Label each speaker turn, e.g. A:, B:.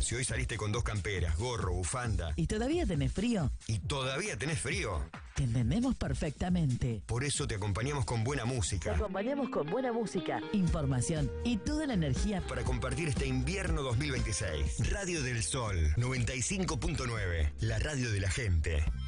A: Si hoy saliste con 2 camperas, gorro, bufanda
B: ¿Y todavía tenés frío?
A: y todavía tenés frío,
B: Te entendemos perfectamente.
A: por eso te acompañamos con buena
B: Te
A: música.
B: acompañamos con buena música, información y toda la energía.
A: Para compartir este invierno 2026. Radio del Sol 95.9, la radio de la gente.